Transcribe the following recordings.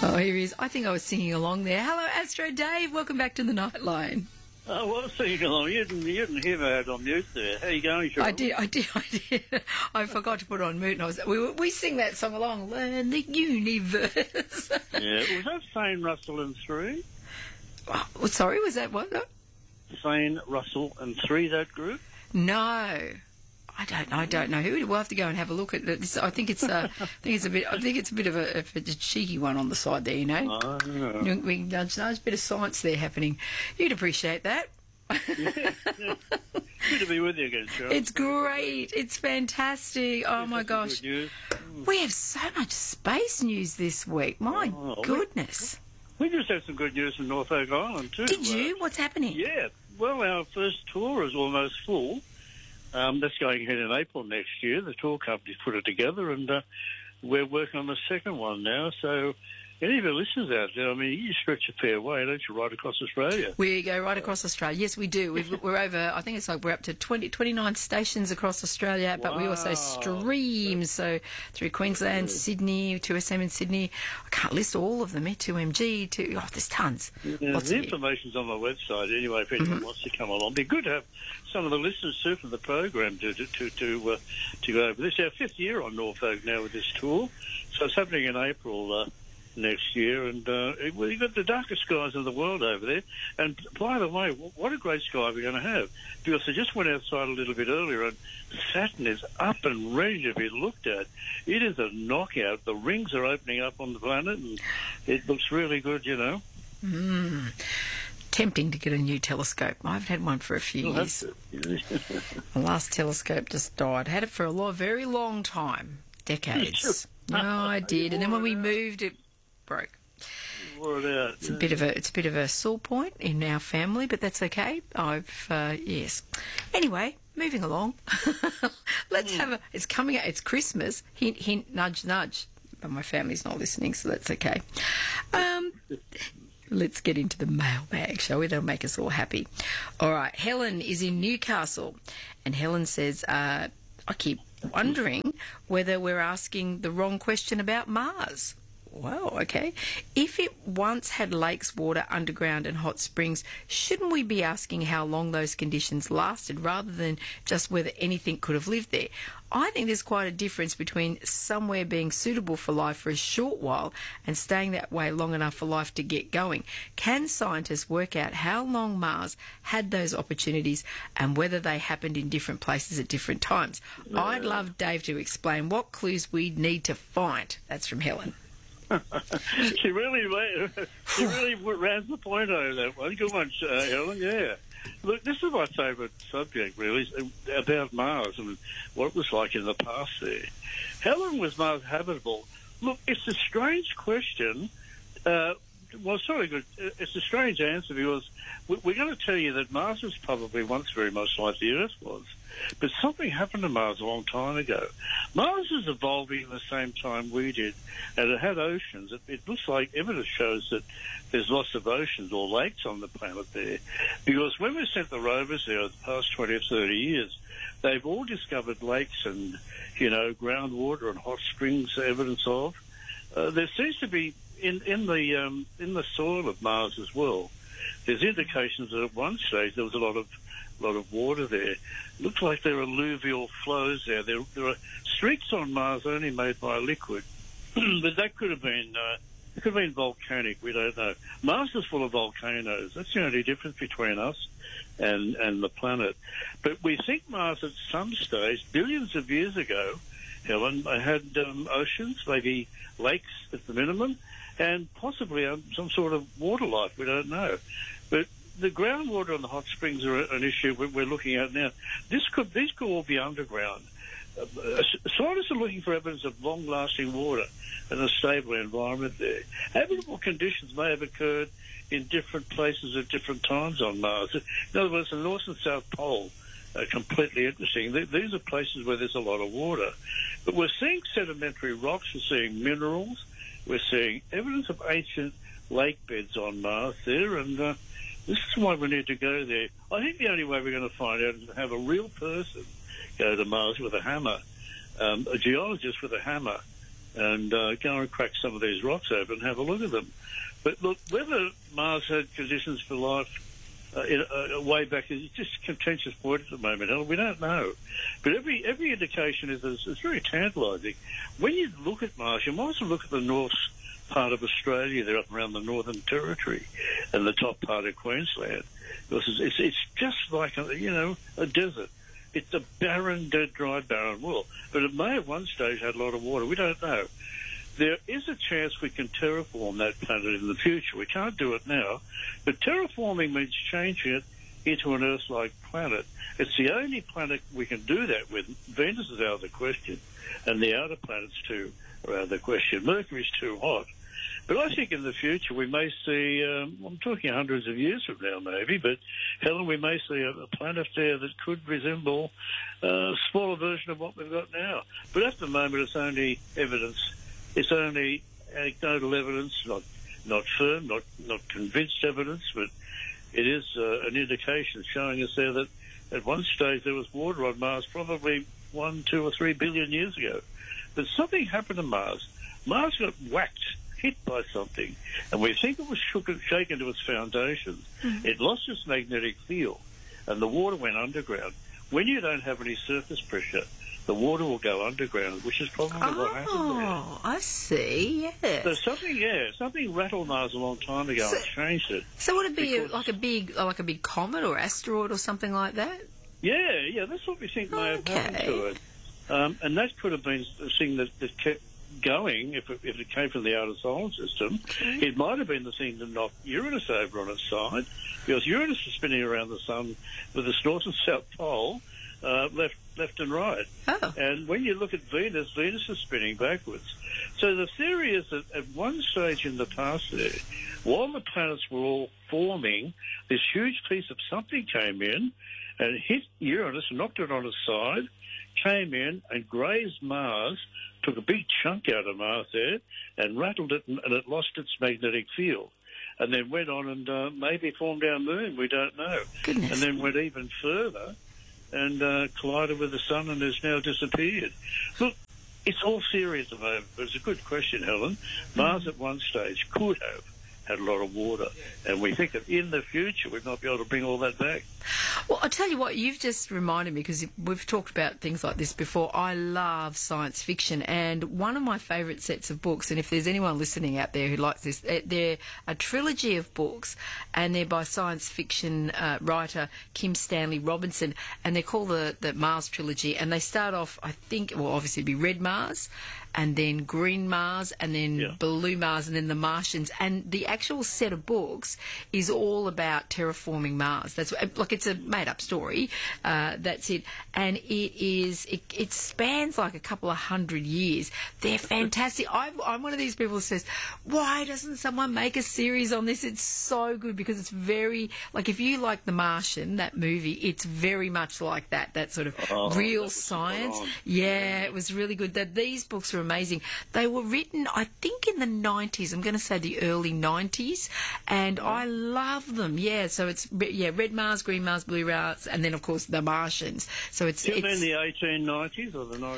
Oh, here he is. I think I was singing along there. Hello, Astro Dave. Welcome back to the Nightline. I was singing along. You didn't hear me out on mute there. How you going, Sean? I did. I forgot to put it on mute, and we sing that song along. Learn the universe. Yeah, was that Fane, Russell and Three? Oh, sorry, was that what? Fane, Russell and Three, that group? No. I don't know who. We'll have to go and have a look at this. I think it's a bit of a cheeky one on the side there. You know, we nudge. There's a bit of science there happening. You'd appreciate that. Yeah. Good to be with you again, Cheryl. It's great. It's fantastic. Oh my gosh, we have so much space news this week. My goodness. We just had some good news from North Oak Island too. Did you? What's happening? Yeah. Well, our first tour is almost full. That's going ahead in April next year. The tour company's put it together, and we're working on the second one now. So any of your listeners out there, I mean, you stretch a fair way, don't you, right across Australia? We go right across Australia. Yes, we do. We're over, I think it's like we're up to 29 stations across Australia, but we also stream, so through Queensland, Sydney, 2SM in Sydney. I can't list all of them, 2MG, there's tons. Yeah, the information's on the website anyway, if anyone wants to come along. It'd be good to have some of the listeners too from the program to go over this. Our fifth year on Norfolk now with this tour, so it's happening in April next year, and we've got the darkest skies in the world over there. And by the way, what a great sky we're going to have, because I just went outside a little bit earlier, and Saturn is up and ready to be looked at. It is a knockout. The rings are opening up on the planet, and it looks really good, you know. Tempting to get a new telescope. I haven't had one for a few years. The last telescope just died. Had it for a very long time, decades. No, I did, and then when we moved, it broke. It's a bit of a sore point in our family, but that's okay. Yes. Anyway, moving along. Let's have it's coming out. It's Christmas. Hint, hint, nudge, nudge. But my family's not listening, so that's okay. Let's get into the mailbag, shall we? That'll make us all happy. All right. Helen is in Newcastle, and Helen says, I keep wondering whether we're asking the wrong question about Mars. Wow, okay. If it once had lakes, water, underground and hot springs, shouldn't we be asking how long those conditions lasted rather than just whether anything could have lived there? I think there's quite a difference between somewhere being suitable for life for a short while and staying that way long enough for life to get going. Can scientists work out how long Mars had those opportunities and whether they happened in different places at different times? I'd love Dave to explain what clues we need to find. That's from Helen. She really ran the point over that one. Good one, Helen. Yeah. Look, this is my favourite subject, really, about Mars and what it was like in the past there. How long was Mars habitable? Look, it's a strange question. Sorry, good. It's a strange answer because we're going to tell you that Mars was probably once very much like the Earth was. But something happened to Mars a long time ago. Mars is evolving at the same time we did, and it had oceans. It looks like evidence shows that there's lots of oceans or lakes on the planet there. Because when we sent the rovers there the past 20 or 30 years, they've all discovered lakes and, groundwater and hot springs evidence of. There seems to be in the soil of Mars as well. There's indications that at one stage there was a lot of water there. Looks like there are alluvial flows there. There are streaks on Mars only made by liquid, but that could have been volcanic. We don't know. Mars is full of volcanoes. That's the only difference between us and the planet. But we think Mars at some stage, billions of years ago, Helen, had oceans, maybe lakes at the minimum, and possibly some sort of water life. We don't know. But the groundwater and the hot springs are an issue we're looking at now. These could all be underground. Scientists are looking for evidence of long-lasting water and a stable environment there. Habitable conditions may have occurred in different places at different times on Mars. In other words, the North and South Pole are completely interesting. These are places where there's a lot of water. But we're seeing sedimentary rocks, we're seeing minerals, we're seeing evidence of ancient lake beds on Mars there, and this is why we need to go there. I think the only way we're going to find out is to have a real person go to Mars with a hammer, a geologist with a hammer, and go and crack some of these rocks open and have a look at them. But look, whether Mars had conditions for life way back is just a contentious point at the moment, Helen. We don't know. But every indication is it's very tantalising. When you look at Mars, you might as well look at the north part of Australia. They're up around the Northern Territory and the top part of Queensland. Because it's just like a desert. It's a barren, dead, dry, barren world. But it may at one stage had a lot of water. We don't know. There is a chance we can terraform that planet in the future. We can't do it now. But terraforming means changing it into an Earth-like planet. It's the only planet we can do that with. Venus is out of the question, and the outer planets too are out of the question. Mercury's too hot. But I think in the future we may see, I'm talking hundreds of years from now maybe, but Helen, we may see a planet there that could resemble a smaller version of what we've got now. But at the moment it's only evidence. It's only anecdotal evidence, not firm, not convinced evidence, but it is an indication showing us there that at one stage there was water on Mars, probably 1, 2 or 3 billion years ago. But something happened to Mars. Mars got hit by something, and we think it was shaken to its foundations. Mm-hmm. It lost its magnetic field, and the water went underground. When you don't have any surface pressure, the water will go underground, which is probably what happened there. Oh, I see, yes. So something rattled Mars a long time ago and changed it. So would it be like a big comet or asteroid or something like that? Yeah, that's what we think may have happened to it. And that could have been the thing that kept going if it came from the outer solar system. Okay. It might have been the thing that knocked Uranus over on its side, because Uranus is spinning around the sun with its north and south pole left and right. Oh. And when you look at Venus is spinning backwards. So the theory is that at one stage in the past there, while the planets were all forming, this huge piece of something came in and hit Uranus and knocked it on its side, came in and grazed Mars, took a big chunk out of Mars there and rattled it, and it lost its magnetic field. And then went on and maybe formed our moon, we don't know. Goodness. And then went even further and collided with the sun and has now disappeared. Look, it's all theory at the moment, but it's a good question, Helen. Mars at one stage could have had a lot of water, and we think that in the future we might be able to bring all that back. Well, I'll tell you what, you've just reminded me, because we've talked about things like this before. I love science fiction, and one of my favourite sets of books, and if there's anyone listening out there who likes this, they're a trilogy of books, and they're by science fiction writer Kim Stanley Robinson, and they're called the Mars Trilogy, and they start off, I think, well, obviously it'd be Red Mars, and then Green Mars, and then Blue Mars, and then the Martians. And the actual set of books is all about terraforming Mars. That's like, it's a made-up story. That's it. And it spans like a couple of 100 years. They're fantastic. I'm one of these people who says, why doesn't someone make a series on this? It's so good, because it's very, like, if you like The Martian, that movie, it's very much like that sort of real science. Yeah, it was really good. These books are amazing. They were written, I think, in the 90s. I'm going to say the early 90s, and I love them. Yeah, so it's Red Mars, Green Mars, Blue Mars, and then of course the Martians. So it's in the 1890s or the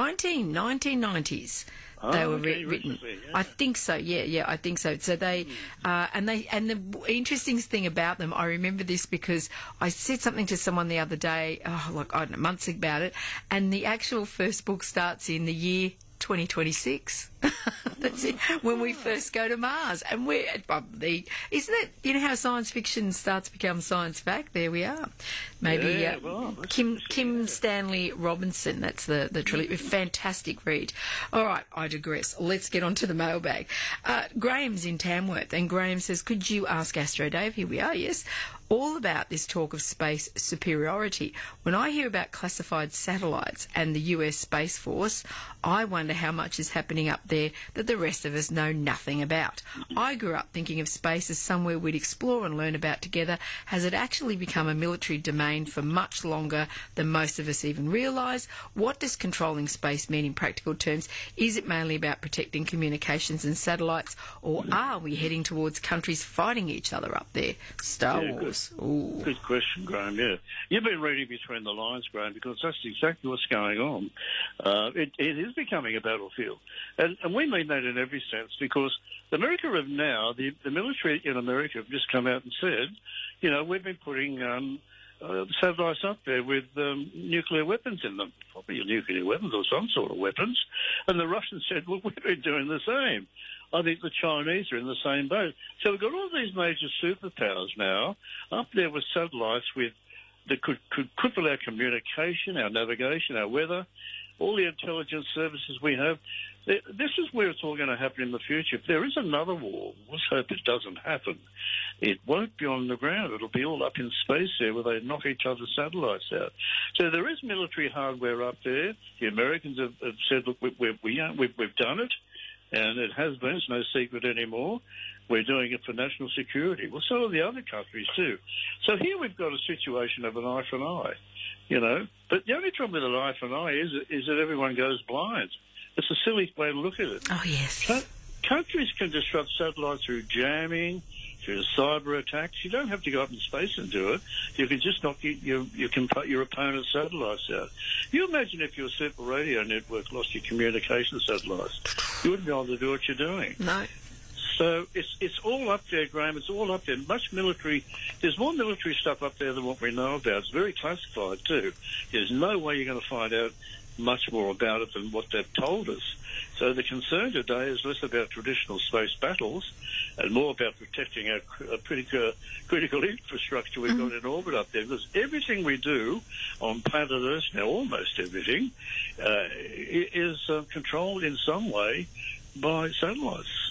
1990s. They were written. Yeah. I think so. Yeah, I think so. So they and the interesting thing about them, I remember this because I said something to someone the other day, like, I don't know, months about it, and the actual first book starts in the year 2026. That's it. When we first go to Mars, and we're probably, isn't it? You know how science fiction starts to become science fact? There we are. Maybe Kim Stanley Robinson. That's the trilogy. Fantastic read. All right, I digress. Let's get on to the mailbag. Graham's in Tamworth, and Graham says, "Could you ask Astro Dave?" Here we are. Yes. All about this talk of space superiority. When I hear about classified satellites and the US Space Force, I wonder how much is happening up there that the rest of us know nothing about. I grew up thinking of space as somewhere we'd explore and learn about together. Has it actually become a military domain for much longer than most of us even realise? What does controlling space mean in practical terms? Is it mainly about protecting communications and satellites, or are we heading towards countries fighting each other up there? Star Wars. dangerous? Ooh. Good question, Graham. Yeah, you've been reading between the lines, Graham, because that's exactly what's going on. It is becoming a battlefield, and we mean that in every sense, because America of now, the military in America have just come out and said, you know, we've been putting satellites up there with nuclear weapons in them, probably nuclear weapons or some sort of weapons, and the Russians said, well, we've been doing the same. I think the Chinese are in the same boat. So we've got all these major superpowers now up there with satellites that could cripple our communication, our navigation, our weather, all the intelligence services we have. This is where it's all going to happen in the future. If there is another war, let's hope it doesn't happen. It won't be on the ground. It'll be all up in space there where they knock each other's satellites out. So there is military hardware up there. The Americans have said, look, we've done it. And it has been. It's no secret anymore. We're doing it for national security. Well, so are the other countries too. So here we've got a situation of an eye for an eye, you know. But the only trouble with an eye for an eye is that everyone goes blind. It's a silly way to look at it. Oh, yes. Countries can disrupt satellites through jamming, through cyber attacks. You don't have to go up in space and do it. You can just knock your opponent's satellites out. You imagine if your Super Radio network lost your communication satellites. You wouldn't be able to do what you're doing. No. So it's all up there, Graham. It's all up there. Much military. There's more military stuff up there than what we know about. It's very classified too. There's no way you're going to find out much more about it than what they've told us. So the concern today is less about traditional space battles and more about protecting our critical infrastructure we've got in orbit up there. Because everything we do on planet Earth now, almost everything, is controlled in some way by satellites.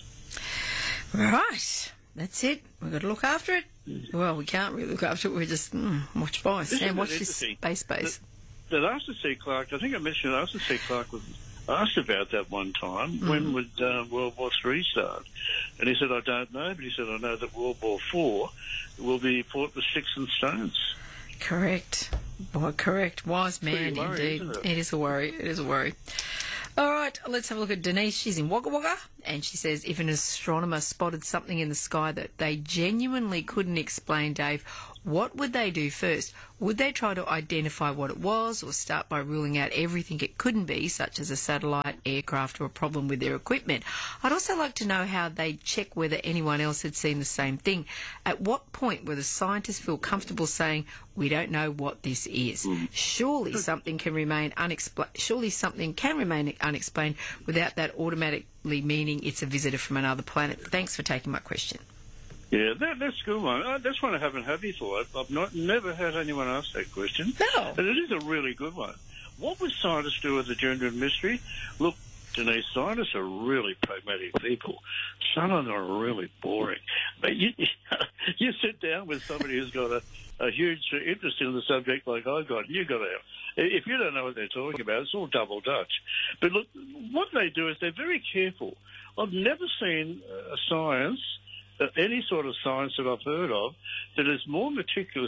Right. That's it. We've got to look after it. Well, we can't really look after it. We just watch by. And watch this space base. That Arthur C. Clarke, I think I mentioned Arthur C. Clarke was asked about that one time. When would World War III start? And he said, I don't know, but he said, I know that World War IV will be fought with sticks and stones. Correct. Boy, correct. Wise man, indeed. It is a worry. It is a worry. All right, let's have a look at Denise. She's in Wagga Wagga, and she says, if an astronomer spotted something in the sky that they genuinely couldn't explain, Dave, what would they do first? Would they try to identify what it was or start by ruling out everything it couldn't be, such as a satellite, aircraft, or a problem with their equipment? I'd also like to know how they'd check whether anyone else had seen the same thing. At what point will the scientists feel comfortable saying, we don't know what this is? Surely something can remain unexplained. Surely something can remain unexplained without that automatically meaning it's a visitor from another planet. Thanks for taking my question. Yeah, that's a good one. That's one I haven't had before. I've never had anyone ask that question. No. But it is a really good one. What would scientists do with the gender of mystery? Look, Denise, scientists are really pragmatic people. Some of them are really boring. But you sit down with somebody who's got a huge interest in the subject like I've got, and you've got to have. If you don't know what they're talking about, it's all double Dutch. But look, what they do is they're very careful. I've never seen a science, any sort of science that I've heard of, that is more meticulous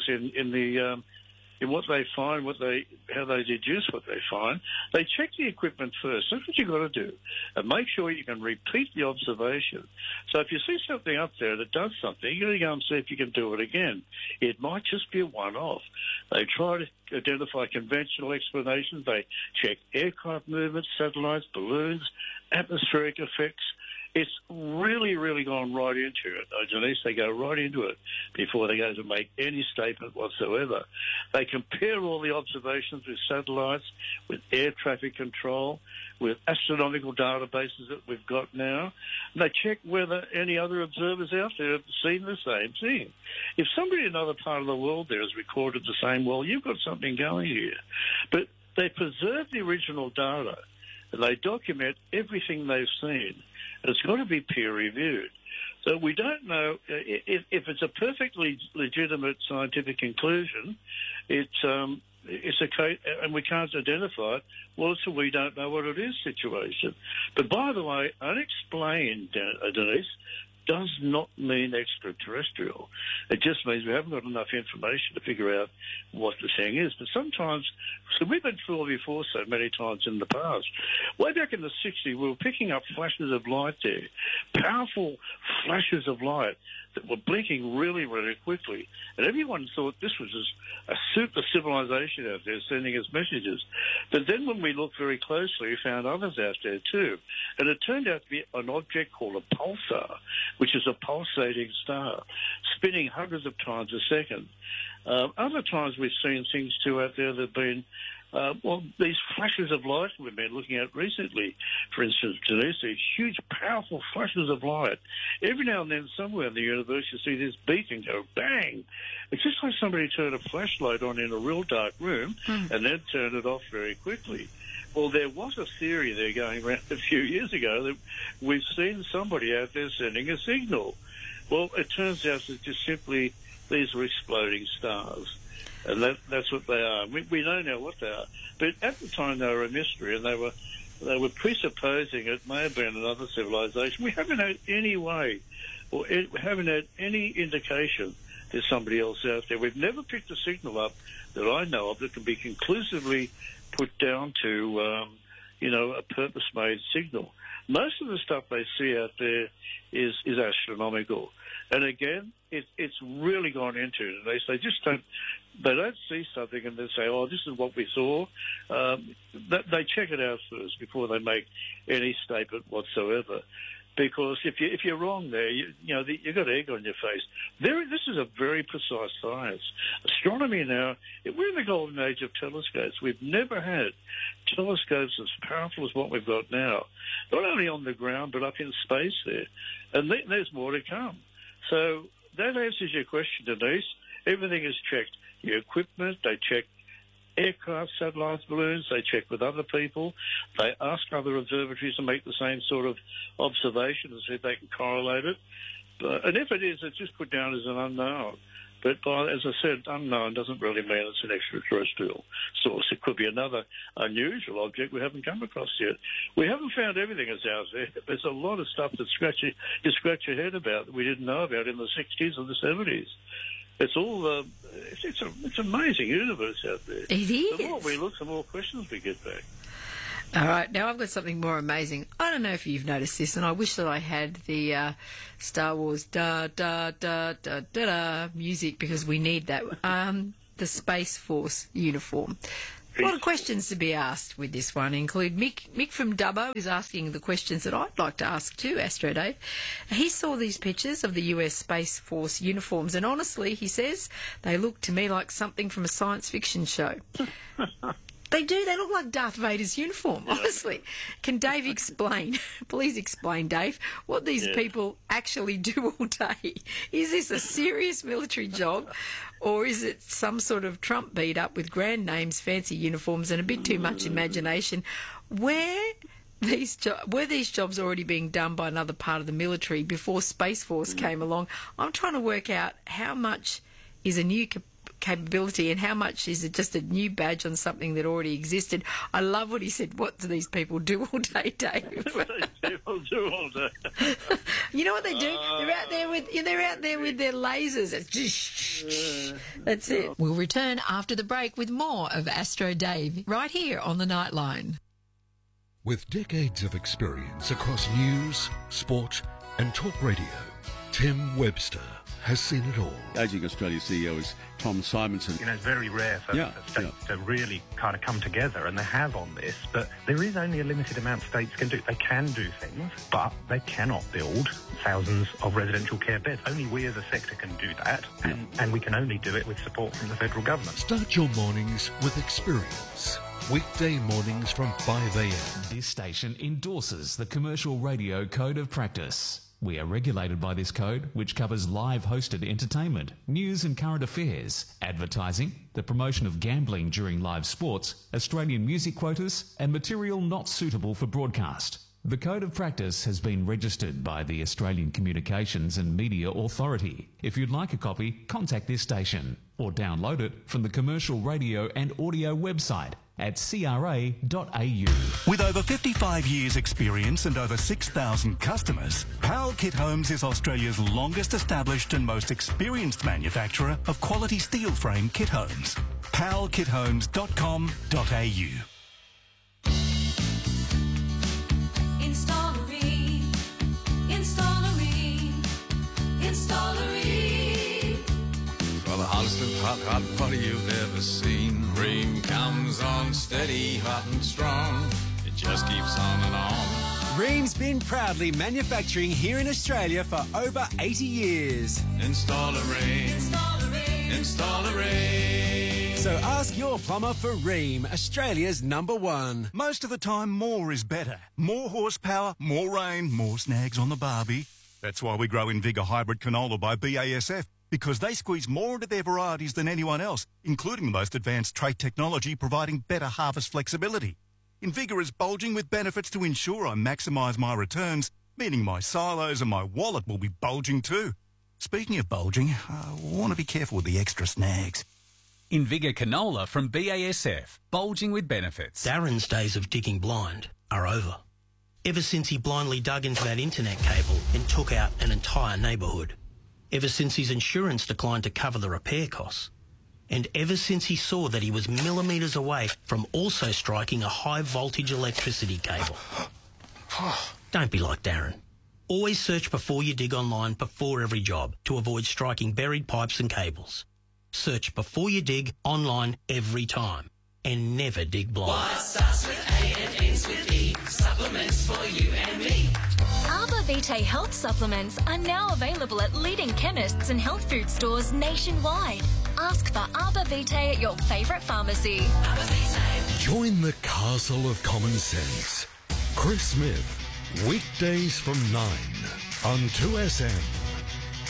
in what they find, how they deduce what they find. They check the equipment first. That's what you've got to do. And make sure you can repeat the observation. So if you see something up there that does something, you've got to go and see if you can do it again. It might just be a one-off. They try to identify conventional explanations. They check aircraft movements, satellites, balloons, atmospheric effects. It's really, really gone right into it, Denise. They go right into it before they go to make any statement whatsoever. They compare all the observations with satellites, with air traffic control, with astronomical databases that we've got now. And they check whether any other observers out there have seen the same thing. If somebody in another part of the world there has recorded the same, well, you've got something going here. But they preserve the original data, and they document everything they've seen. It's got to be peer-reviewed. So we don't know if it's a perfectly legitimate scientific conclusion. It's a case, and we can't identify it. Well, it's a we don't know what it is situation. But by the way, unexplained, Denise, does not mean extraterrestrial. It just means we haven't got enough information to figure out what the thing is. But sometimes, so we've been fooled before so many times in the past. Way back in the 60s, we were picking up flashes of light there, powerful flashes of light that were blinking really, really quickly. And everyone thought this was just a super civilization out there sending us messages. But then when we looked very closely, we found others out there too. And it turned out to be an object called a pulsar, which is a pulsating star, spinning hundreds of times a second. Other times we've seen things too out there that have been these flashes of light we've been looking at recently, for instance, Denise, these huge, powerful flashes of light. Every now and then, somewhere in the universe, you see this beacon go bang. It's just like somebody turned a flashlight on in a real dark room and then turned it off very quickly. Well, there was a theory there going around a few years ago that we've seen somebody out there sending a signal. Well, it turns out that just simply these are exploding stars. And that's what they are. We don't know what they are. But at the time, they were a mystery, and they were presupposing it may have been another civilization. We haven't had any way, or haven't had any indication there's somebody else out there. We've never picked a signal up that I know of that can be conclusively put down to, a purpose-made signal. Most of the stuff they see out there is astronomical. And again, it's really gone into it. They just don't see something and they say, oh, this is what we saw. They check it out first before they make any statement whatsoever. Because if you're wrong there, you've got egg on your face. This is a very precise science. Astronomy now, we're in the golden age of telescopes. We've never had telescopes as powerful as what we've got now, not only on the ground but up in space there. And there's more to come. So that answers your question, Denise. Everything is checked. Your equipment, they check aircraft, satellites, balloons, they check with other people. They ask other observatories to make the same sort of observation and see if they can correlate it. And if it is, it's just put down as an unknown. But as I said, unknown doesn't really mean it's an extraterrestrial source. It could be another unusual object we haven't come across yet. We haven't found everything that's out there. There's a lot of stuff that you scratch your head about that we didn't know about in the 60s or the 70s. It's all it's an amazing universe out there. It is. The more we look, the more questions we get back. All right, now I've got something more amazing. I don't know if you've noticed this, and I wish that I had the Star Wars da-da-da-da-da-da music because we need that. The Space Force uniform. A lot of questions to be asked with this one include Mick from Dubbo is asking the questions that I'd like to ask too, Astro Dave. He saw these pictures of the US Space Force uniforms and honestly, he says, they look to me like something from a science fiction show. They do. They look like Darth Vader's uniform, honestly. Can Dave explain, please explain, Dave, what these people actually do all day? Is this a serious military job or is it some sort of Trump beat up with grand names, fancy uniforms and a bit too much imagination? Were these jobs already being done by another part of the military before Space Force came along? I'm trying to work out how much is a new capability and how much is it just a new badge on something that already existed. I love what he said. What do these people do all day, Dave? People do all day. You know what they do? They're out there with their lasers. That's it. We'll return after the break with more of Astro Dave right here on the Nightline. With decades of experience across news, sport and talk radio, Tim Webster has seen it all. Ageing Australia CEO is Tom Simonson. It's very rare for states to really kind of come together, and they have on this, but there is only a limited amount states can do. They can do things, but they cannot build thousands of residential care beds. Only we as a sector can do that, and we can only do it with support from the federal government. Start your mornings with experience. Weekday mornings from 5 a.m. This station endorses the Commercial Radio Code of Practice. We are regulated by this code, which covers live hosted entertainment, news and current affairs, advertising, the promotion of gambling during live sports, Australian music quotas, and material not suitable for broadcast. The Code of Practice has been registered by the Australian Communications and Media Authority. If you'd like a copy, contact this station or download it from the Commercial Radio and Audio website at cra.au. With over 55 years experience and over 6,000 customers, Powell Kit Homes is Australia's longest established and most experienced manufacturer of quality steel frame kit homes. powellkithomes.com.au. hot, hot body you've ever seen. Rheem comes on steady, hot and strong. It just keeps on and on. Rheem's been proudly manufacturing here in Australia for over 80 years. Install a Rheem. Install a Rheem. Install a Rheem. So ask your plumber for Rheem, Australia's #1. Most of the time, more is better. More horsepower, more rain, more snags on the barbie. That's why we grow Invigor Hybrid Canola by BASF, because they squeeze more into their varieties than anyone else, including the most advanced trait technology providing better harvest flexibility. Invigor is bulging with benefits to ensure I maximise my returns, meaning my silos and my wallet will be bulging too. Speaking of bulging, I want to be careful with the extra snags. Invigor Canola from BASF, bulging with benefits. Darren's days of digging blind are over. Ever since he blindly dug into that internet cable and took out an entire neighbourhood. Ever since his insurance declined to cover the repair costs. And ever since he saw that he was millimetres away from also striking a high-voltage electricity cable. Don't be like Darren. Always search before you dig online before every job to avoid striking buried pipes and cables. Search before you dig online every time. And never dig blind. What starts with A and ends with E? Supplements for you and me. Arbor Vitae health supplements are now available at leading chemists and health food stores nationwide. Ask for Arbor Vitae at your favourite pharmacy. Arbor Vitae. Join the castle of common sense. Chris Smith, weekdays from 9 on 2SM.